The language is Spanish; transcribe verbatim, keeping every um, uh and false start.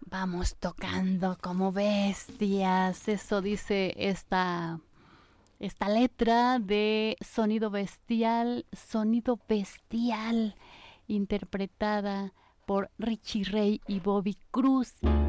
Vamos tocando como bestias. Eso dice esta, esta letra de Sonido Bestial, Sonido Bestial, interpretada por Richie Ray y Bobby Cruz.